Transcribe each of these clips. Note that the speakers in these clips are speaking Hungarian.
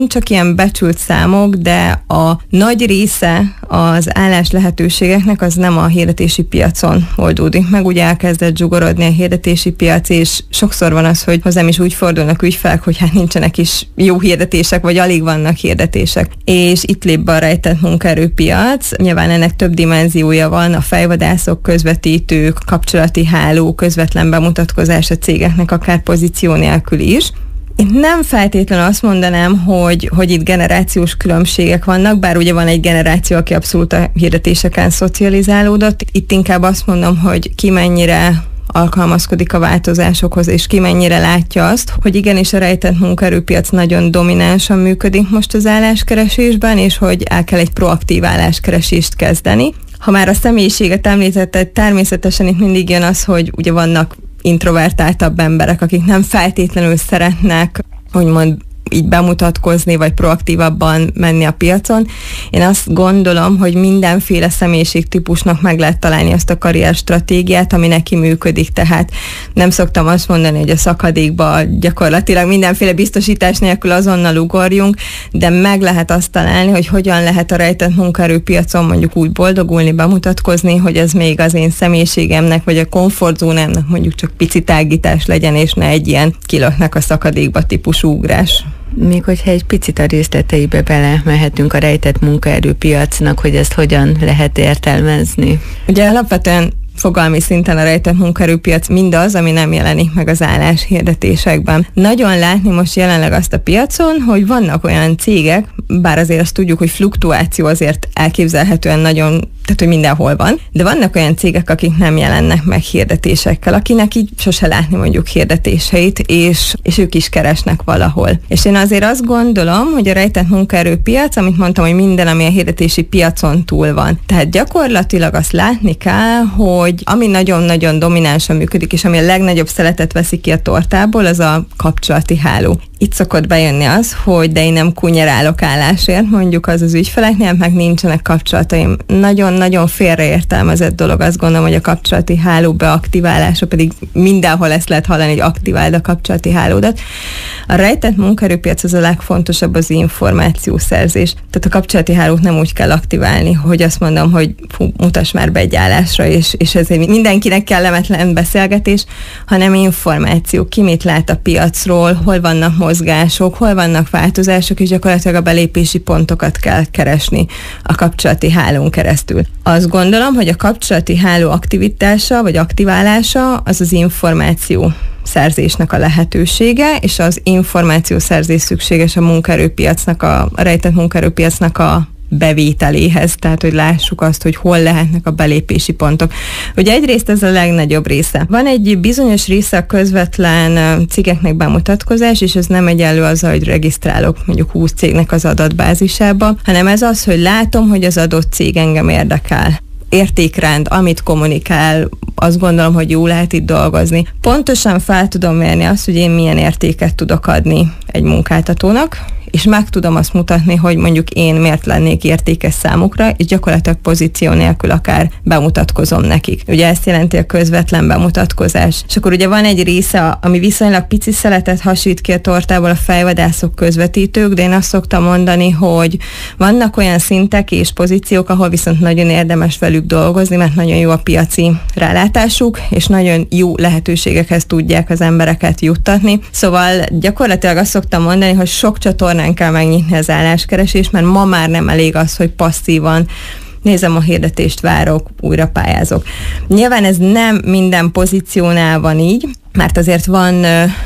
Csak ilyen becsült számok, de a nagy része az állás lehetőségeknek az nem a hirdetési piacon oldódik meg. Ugye elkezdett zsugorodni a hirdetési piac, és sokszor van az, hogy hozzám is úgy fordulnak ügyfelek, hogy hát nincsenek is jó hirdetések, vagy alig vannak hirdetések. És itt lép be a rejtett munkaerőpiac. Nyilván ennek több dimenziója van, a fejvadászok, közvetítők, kapcsolati háló, közvetlen bemutatkozás a cégeknek, akár pozíció nélkül is. Én nem feltétlenül azt mondanám, hogy itt generációs különbségek vannak, bár ugye van egy generáció, aki abszolút a hirdetéseken szocializálódott. Itt inkább azt mondom, hogy ki mennyire alkalmazkodik a változásokhoz, és ki mennyire látja azt, hogy igenis a rejtett munkaerőpiac nagyon dominánsan működik most az álláskeresésben, és hogy el kell egy proaktív álláskeresést kezdeni. Ha már a személyiséget említetted, természetesen itt mindig jön az, hogy ugye vannak introvertáltabb emberek, akik nem feltétlenül szeretnek, úgymond így bemutatkozni, vagy proaktívabban menni a piacon. Én azt gondolom, hogy mindenféle személyiségtípusnak meg lehet találni azt a karrierstratégiát, ami neki működik. Tehát nem szoktam azt mondani, hogy a szakadékba gyakorlatilag mindenféle biztosítás nélkül azonnal ugorjunk, de meg lehet azt találni, hogy hogyan lehet a rejtett munkaerőpiacon mondjuk úgy boldogulni, bemutatkozni, hogy ez még az én személyiségemnek, vagy a komfortzónámnak mondjuk csak pici tágítás legyen, és ne egy ilyen kilöknek a szakadékba típusú ugrás. Még hogyha egy picit a részleteibe belemehetünk a rejtett munkaerőpiacnak, hogy ezt hogyan lehet értelmezni? Ugye alapvetően fogalmi szinten a rejtett munkaerőpiac mindaz, ami nem jelenik meg az álláshirdetésekben. Nagyon látni most jelenleg azt a piacon, hogy vannak olyan cégek, bár azért azt tudjuk, hogy fluktuáció azért elképzelhetően nagyon, tehát hogy mindenhol van, de vannak olyan cégek, akik nem jelennek meg hirdetésekkel, akinek így sose látni mondjuk hirdetéseit, és ők is keresnek valahol. És én azért azt gondolom, hogy a rejtett munkaerőpiac, amit mondtam, hogy minden, ami a hirdetési piacon túl van. Tehát gyakorlatilag azt látni kell, hogy ami nagyon-nagyon dominánsan működik, és ami a legnagyobb szeletet veszi ki a tortából, az a kapcsolati háló. Itt szokott bejönni az, hogy de én nem kunyerálok állásért, mondjuk az ügyfeleknél, meg nincsenek kapcsolataim. Nagyon-nagyon félreértelmezett dolog, azt gondolom, hogy a kapcsolati háló beaktiválása, pedig mindenhol ezt lehet hallani, hogy aktiváld a kapcsolati hálódat. A rejtett munkaerőpiac az a legfontosabb, az információszerzés. Tehát a kapcsolati hálót nem úgy kell aktiválni, hogy azt mondom, hogy mutass már be egy állásra, és ez mindenkinek kellemetlen beszélgetés, hanem információ, ki mit lát a piacról, hol vannak mozgások, hol vannak változások, és gyakorlatilag a belépési pontokat kell keresni a kapcsolati hálón keresztül. Azt gondolom, hogy a kapcsolati háló aktivitása, vagy aktiválása az az információ szerzésnek a lehetősége, és az információszerzés szükséges a munkaerőpiacnak, a rejtett munkaerőpiacnak a bevételéhez, tehát hogy lássuk azt, hogy hol lehetnek a belépési pontok. Ugye egyrészt ez a legnagyobb része. Van egy bizonyos része a közvetlen cégeknek bemutatkozás, és ez nem egyenlő azzal, hogy regisztrálok mondjuk 20 cégnek az adatbázisába, hanem ez az, hogy látom, hogy az adott cég engem érdekel. Értékrend, amit kommunikál, azt gondolom, hogy jó lehet itt dolgozni. Pontosan fel tudom mérni azt, hogy én milyen értéket tudok adni egy munkáltatónak, és meg tudom azt mutatni, hogy mondjuk én miért lennék értékes számukra, és gyakorlatilag pozíció nélkül akár bemutatkozom nekik. Ugye ezt jelenti a közvetlen bemutatkozás. És akkor ugye van egy része, ami viszonylag pici szeletet hasít ki a tortából, a fejvadászok, közvetítők, de én azt szoktam mondani, hogy vannak olyan szintek és pozíciók, ahol viszont nagyon érdemes velük dolgozni, mert nagyon jó a piaci rálátásuk, és nagyon jó lehetőségekhez tudják az embereket juttatni. Szóval gyakorlatilag azt szoktam mondani, hogy sok csatornán kell megnyitni az álláskeresést, mert ma már nem elég az, hogy passzívan nézem a hirdetést, várok, újra pályázok. Nyilván ez nem minden pozíciónál van így, mert azért van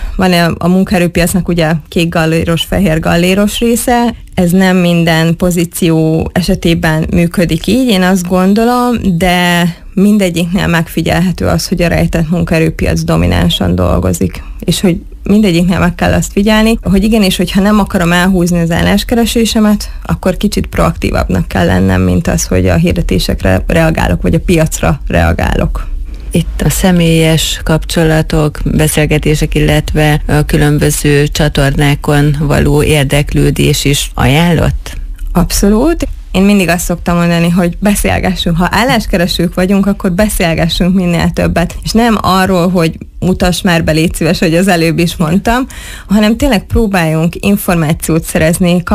a munkaerőpiacnak ugye kék galléros, fehér galléros része, ez nem minden pozíció esetében működik így, én azt gondolom, de mindegyiknél megfigyelhető az, hogy a rejtett munkaerőpiac dominánsan dolgozik, és hogy mindegyiknél meg kell azt figyelni, hogy igenis, hogyha nem akarom elhúzni az álláskeresésemet, akkor kicsit proaktívabbnak kell lennem, mint az, hogy a hirdetésekre reagálok, vagy a piacra reagálok. Itt a személyes kapcsolatok, beszélgetések, illetve a különböző csatornákon való érdeklődés is ajánlott? Abszolút. Én mindig azt szoktam mondani, hogy beszélgessünk. Ha álláskeresők vagyunk, akkor beszélgessünk minél többet. És nem arról, hogy mutass már be, légy szíves, hogy az előbb is mondtam, hanem tényleg próbáljunk információt szerezni,